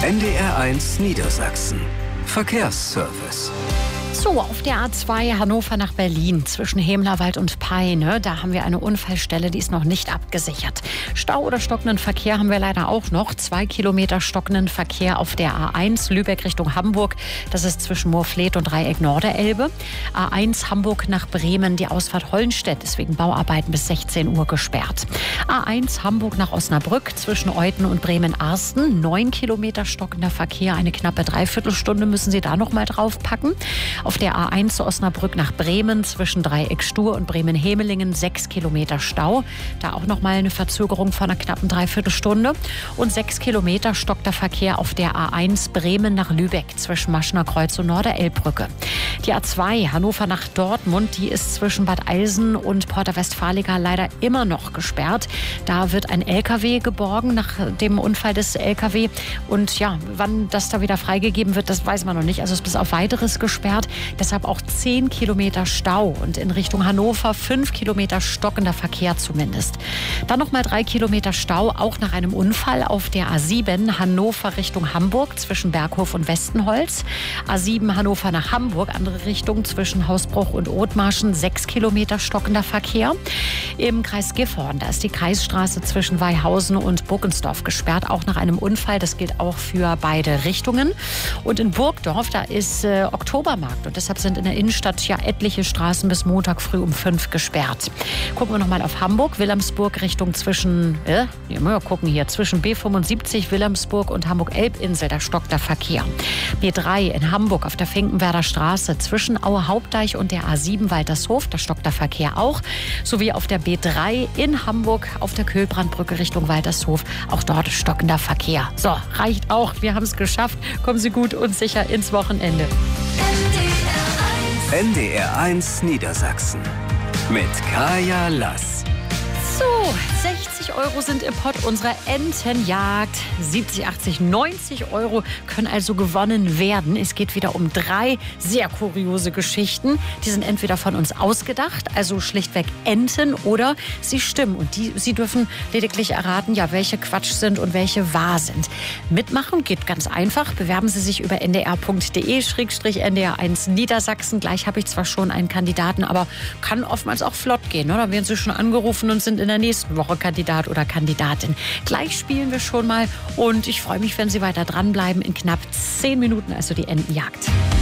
NDR1 Niedersachsen. Verkehrsservice. So, auf der A2 Hannover nach Berlin zwischen Hemlerwald und Peine, da haben wir eine Unfallstelle, die ist noch nicht abgesichert. Stau oder stockenden Verkehr haben wir leider auch noch. 2 Kilometer stockenden Verkehr auf der A1 Lübeck Richtung Hamburg. Das ist zwischen Moorfleet und Dreieck Norderelbe. A1 Hamburg nach Bremen, die Ausfahrt Hollenstedt ist wegen Bauarbeiten bis 16 Uhr gesperrt. A1 Hamburg nach Osnabrück zwischen Euthen und Bremen-Arsten. 9 Kilometer stockender Verkehr, eine knappe Dreiviertelstunde müssen Sie da noch mal draufpacken. Auf der A1 zu Osnabrück nach Bremen zwischen Dreieck Stur und Bremen-Hemelingen 6 Kilometer Stau. Da auch noch mal eine Verzögerung von einer knappen Dreiviertelstunde. Und 6 Kilometer stockter Verkehr auf der A1 Bremen nach Lübeck zwischen Maschener Kreuz und Norderelbbrücke. Die A2 Hannover nach Dortmund, die ist zwischen Bad Eilsen und Porta Westfalica leider immer noch gesperrt. Da wird ein LKW geborgen nach dem Unfall des LKW. Und ja, wann das da wieder freigegeben wird, das weiß man noch nicht. Also es ist bis auf Weiteres gesperrt. Deshalb auch 10 Kilometer Stau und in Richtung Hannover 5 Kilometer stockender Verkehr zumindest. Dann noch mal 3 Kilometer Stau, auch nach einem Unfall auf der A7 Hannover Richtung Hamburg zwischen Berghof und Westenholz. A7 Hannover nach Hamburg, andere Richtung zwischen Hausbruch und Othmarschen 6 Kilometer stockender Verkehr. Im Kreis Gifhorn, da ist die Kreisstraße zwischen Weihausen und Burgensdorf gesperrt, auch nach einem Unfall. Das gilt auch für beide Richtungen. Und in Burgdorf, da ist Oktobermarkt. Und deshalb sind in der Innenstadt ja etliche Straßen bis Montag früh um 5 gesperrt. Gucken wir noch mal auf Hamburg. Wilhelmsburg Richtung zwischen B75, Wilhelmsburg und Hamburg-Elbinsel. Da stockt der Verkehr. B3 in Hamburg auf der Finkenwerder Straße zwischen Aue-Hauptdeich und der A7 Waltershof. Da stockt der Verkehr auch. Sowie auf der B3 in Hamburg auf der Köhlbrandbrücke Richtung Waltershof. Auch dort stockender Verkehr. So, reicht auch. Wir haben es geschafft. Kommen Sie gut und sicher ins Wochenende. NDR1 Niedersachsen mit Kaya Lass. So, 60 € sind im Pott unserer Entenjagd. 70, 80, 90 € können also gewonnen werden. Es geht wieder um 3 sehr kuriose Geschichten. Die sind entweder von uns ausgedacht, also schlichtweg Enten, oder sie stimmen. Und Sie dürfen lediglich erraten, ja, welche Quatsch sind und welche wahr sind. Mitmachen geht ganz einfach. Bewerben Sie sich über ndr.de/ndr1 Niedersachsen. Gleich habe ich zwar schon einen Kandidaten, aber kann oftmals auch flott gehen. Ne? Da werden Sie schon angerufen und sind in der nächsten Woche Kandidat oder Kandidatin. Gleich spielen wir schon mal und ich freue mich, wenn Sie weiter dranbleiben. In knapp 10 Minuten, also die Entenjagd.